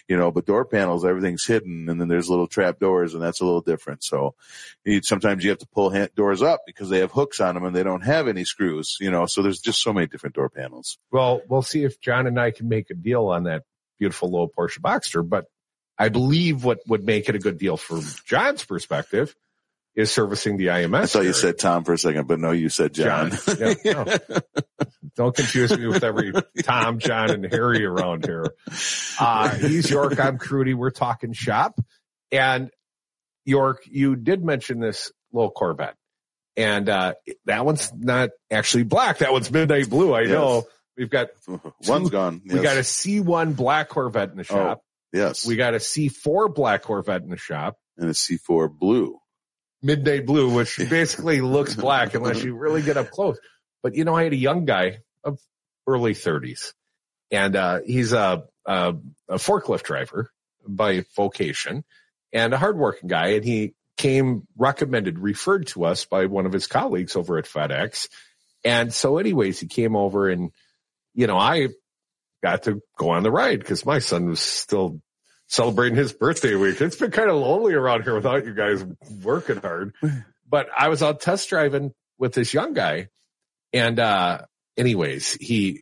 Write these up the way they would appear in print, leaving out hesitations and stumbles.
but door panels, everything's hidden, and then there's little trap doors, and that's a little different. So sometimes you have to pull doors up because they have hooks on them and they don't have any screws, so there's just so many different door panels. Well, we'll see if John and I can make a deal on that beautiful little Porsche Boxster, but I believe what would make it a good deal from John's perspective is servicing the IMS. I thought you said Tom for a second, but no, you said John. Yeah, no. Don't confuse me with every Tom, John, and Harry around here. He's York. I'm Crudy. We're talking shop. And York, you did mention this little Corvette. And that one's not actually black. That one's midnight blue. I know. We've got one's gone. Yes. We got a C1 black Corvette in the shop. Oh, yes. We got a C4 black Corvette in the shop. And a C4 blue. Midnight blue, which basically looks black unless you really get up close. But, I had a young guy of early 30s, and he's a forklift driver by vocation and a hardworking guy. And he came referred to us by one of his colleagues over at FedEx. And so anyways, he came over and, I got to go on the ride because my son was still celebrating his birthday week. It's been kind of lonely around here without you guys working hard. But I was out test driving with this young guy. And, anyways, he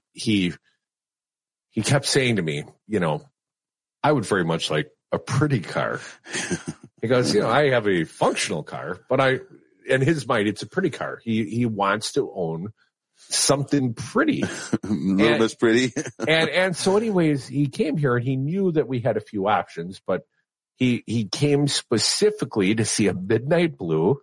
kept saying to me, I would very much like a pretty car. He goes, I have a functional car, but in his mind, it's a pretty car. He wants to own something pretty. A little bit pretty. and so anyways, he came here and he knew that we had a few options, but he came specifically to see a midnight blue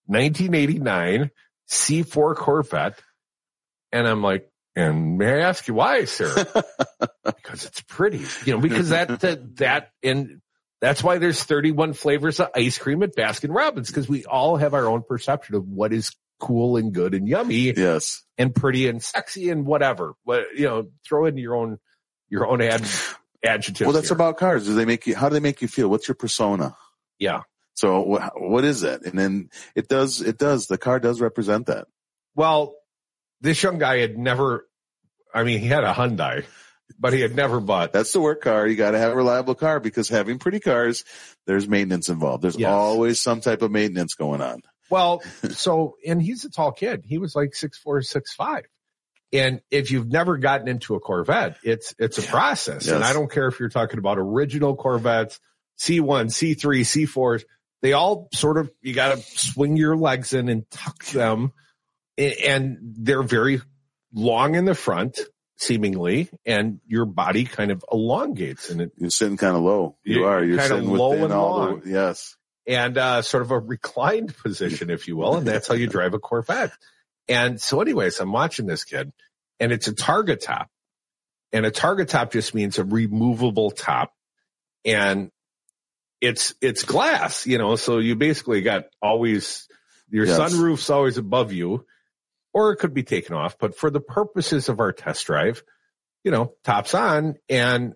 1989 C4 Corvette. And I'm like, and may I ask you why, sir? Because it's pretty, because and that's why there's 31 flavors of ice cream at Baskin Robbins, because we all have our own perception of what is cool and good and yummy. Yes. And pretty and sexy and whatever. But, throw in your own adjectives. Well, that's about cars. How do they make you feel? What's your persona? Yeah. So what is that? And then the car does represent that. Well, this young guy had never, he had a Hyundai, but he had never bought. That's the work car. You got to have a reliable car because having pretty cars, there's maintenance involved. There's always some type of maintenance going on. Well, and he's a tall kid. He was like 6'4", 6'5". And if you've never gotten into a Corvette, it's a process. Yes. And I don't care if you're talking about original Corvettes, C1, C3, C4s, they all sort of, you got to swing your legs in and tuck them. And they're very long in the front, seemingly, and your body kind of elongates. And you're sitting kind of low. You're kind sitting of low and all long. Yes. And sort of a reclined position, if you will. And that's how you drive a Corvette. And so anyways, I'm watching this kid, and it's a Targa top. And a Targa top just means a removable top. And it's glass, so you basically got always, your sunroof's always above you. Or it could be taken off, but for the purposes of our test drive, top's on, and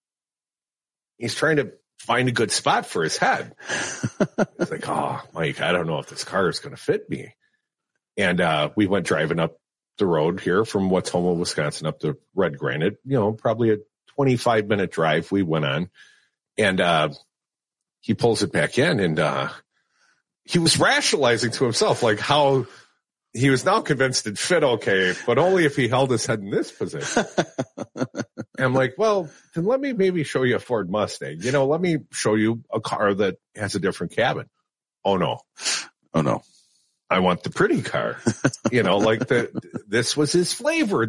he's trying to find a good spot for his head. He's like, oh, Mike, I don't know if this car is going to fit me. And we went driving up the road here from Wautoma, Wisconsin, up to Red Granite, probably a 25-minute drive we went on. And he pulls it back in, and he was rationalizing to himself, like how he was now convinced it fit okay, but only if he held his head in this position. And I'm like, well, then let me maybe show you a Ford Mustang. Let me show you a car that has a different cabin. Oh, no. I want the pretty car. This was his flavor.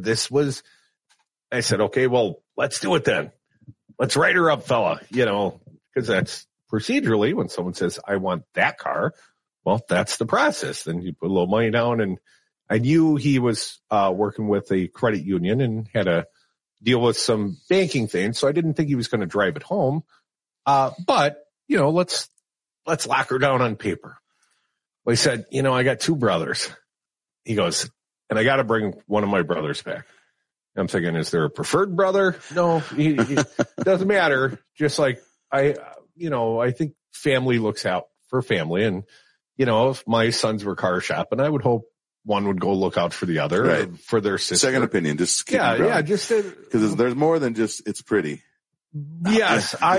I said, okay, well, let's do it then. Let's write her up, fella, because that's procedurally when someone says, I want that car. Well, that's the process. Then you put a little money down, and I knew he was working with a credit union and had to deal with some banking things, so I didn't think he was going to drive it home. But let's lock her down on paper. Well, he said, I got two brothers. He goes, and I got to bring one of my brothers back. I'm thinking, is there a preferred brother? No, he doesn't matter. Just like I think family looks out for family, and if my sons were car shopping, I would hope one would go look out for the other, right, for their sister. Second opinion, just just because there's more than just it's pretty. Yes,